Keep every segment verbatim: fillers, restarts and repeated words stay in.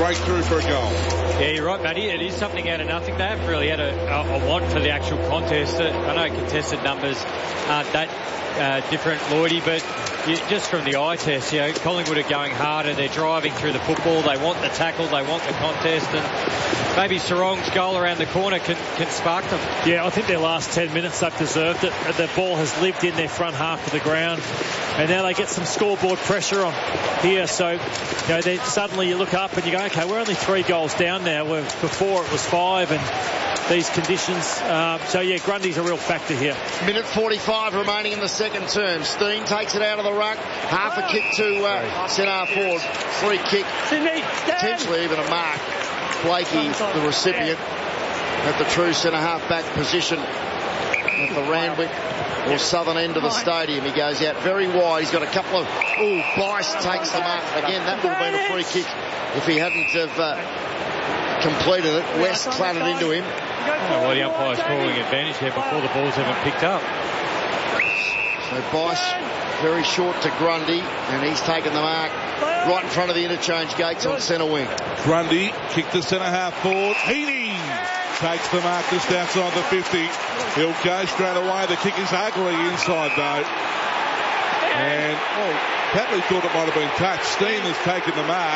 break through for a goal. Yeah, you're right, Matty. It is something out of nothing. They haven't really had a, a, a want for the actual contest. I know contested numbers aren't that uh, different, Lloydie, but you, just from the eye test, you know, Collingwood are going harder. They're driving through the football. They want the tackle. They want the contest. And maybe Sarong's goal around the corner can, can spark them. Yeah, I think their last ten minutes they've deserved it. The ball has lived in their front half of the ground. And now they get some scoreboard pressure on here. So, you know, they, suddenly you look up and you go, okay, we're only three goals down now, where before it was five, and these conditions. Um, so, yeah, Grundy's a real factor here. Minute forty-five remaining in the second term. Steen takes it out of the ruck. Half a kick to uh, centre forward. Free kick. Potentially even a mark. Blakey, the recipient, at the true centre-half back position at the Randwick or southern end of the stadium. He goes out very wide. He's got a couple of... Ooh, Bice takes the mark. Again, that would have been a free kick if he hadn't have uh, completed it. West clattered into him. Oh, well, the umpire's calling advantage here before the ball's even picked up. So Bice very short to Grundy, and he's taken the mark right in front of the interchange gates on centre wing. Grundy kicked the centre half forward. Heaney takes the mark just outside the fifty. He'll go straight away. The kick is ugly inside though. And, well, Patley thought it might have been touched. Steen has taken the mark.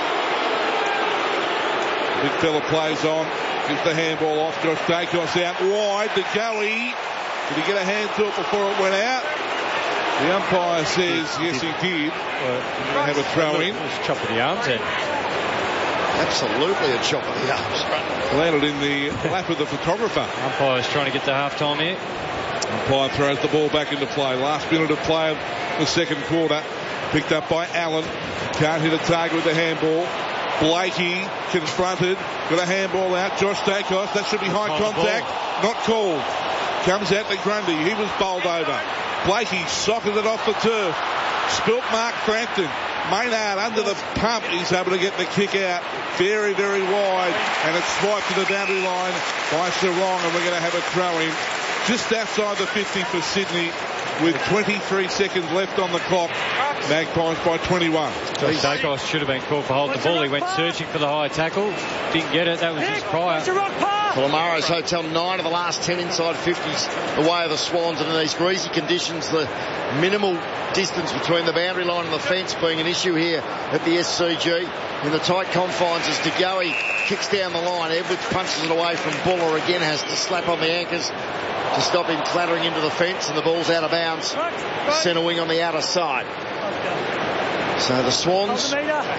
Big fella plays on. Gives the handball off. Josh Dacos out wide to Goey. Did he get a hand to it before it went out? The umpire says yes, he did. Well, have a throw in. It was a chop of the arms then. Absolutely a chop of the arms. Landed in the lap of the photographer. Umpire's trying to get to half-time here. Umpire throws the ball back into play. Last minute of play of the second quarter. Picked up by Allen. Can't hit a target with the handball. Blakey confronted. Got a handball out. Josh Dacos. That should be high contact. Not called. Comes out to Grundy. He was bowled over. Blakey sockets it off the turf. Spilt Mark Frampton. Maynard under the pump. He's able to get the kick out very, very wide. And it's swiped to the boundary line by Sarong. And we're going to have a throw in just outside the fifty for Sydney with twenty-three seconds left on the clock. Magpies by twenty-one. Josh Dacos should have been called for holding the ball. He went searching for the high tackle. Didn't get it. That was his prior. Palamaro's Hotel, nine of the last ten inside fifties away of the Swans, and in these greasy conditions, the minimal distance between the boundary line and the fence being an issue here at the S C G. In the tight confines as De Goey kicks down the line. Edwards punches it away from Buller. Again has to slap on the anchors to stop him clattering into the fence, and the ball's out of bounds. Centre wing on the outer side. So the Swans,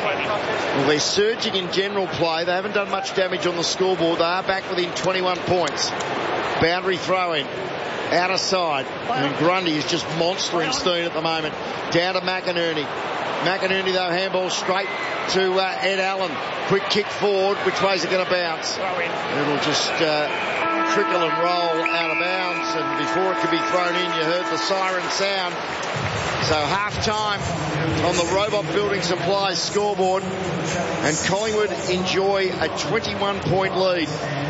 well, they're surging in general play. They haven't done much damage on the scoreboard. They are back within twenty-one points. Boundary throw-in. Outer side. And Grundy is just monstering Steen at the moment. Down to McInerney. McInerney, though, handball straight to uh, Ed Allen. Quick kick forward. Which way's it going to bounce? It'll just uh, trickle and roll out of bounds. And before it could be thrown in, you heard the siren sound. So half-time on the Robot Building Supplies scoreboard, and Collingwood enjoy a twenty-one point lead.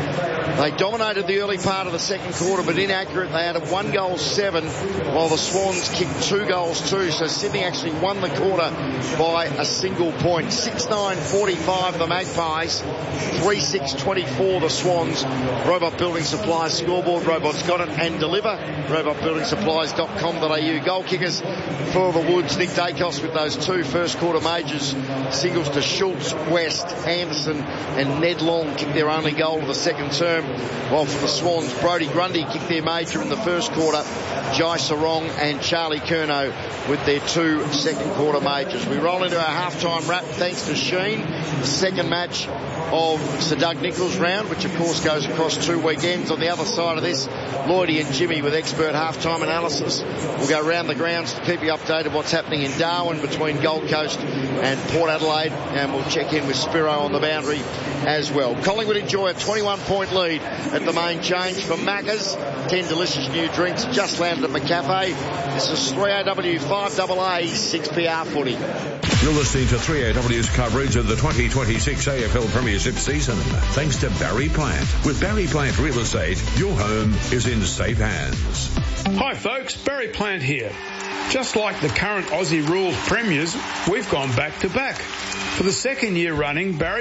They dominated the early part of the second quarter, but inaccurate. They had a one goal seven, while the Swans kicked two goals two. So Sydney actually won the quarter by a single point. six nine forty-five the Magpies, three six twenty-four the Swans. Robot Building Supplies scoreboard. Robots got it and deliver. robot building supplies dot com dot a u. Goal kickers for the Woods. Nick Dacos with those two first quarter majors. Singles to Schultz, West, Anderson and Ned Long kicked their only goal of the second term. While for the Swans, Brodie Grundy kicked their major in the first quarter. Jai Sarong and Charlie Curnow with their two second quarter majors. We roll into our halftime wrap thanks to Sheen, the second match of Sir Doug Nicholls round, which of course goes across two weekends. On the other side of this, Lloydie and Jimmy with expert halftime analysis. We'll go round the grounds to keep you updated what's happening in Darwin between Gold Coast and Port Adelaide, and we'll check in with Spiro on the boundary as well. Collingwood enjoy a twenty-one point lead at the main change for Macca's. ten delicious new drinks just landed at McCafe. This is three A W five A A six P R footy. You're listening to three A W's coverage of the twenty twenty-six A F L Premiership season, thanks to Barry Plant. With Barry Plant Real Estate, your home is in safe hands. Hi folks, Barry Plant here. Just like the current Aussie rules premiers, we've gone back to back. For the second year running, Barry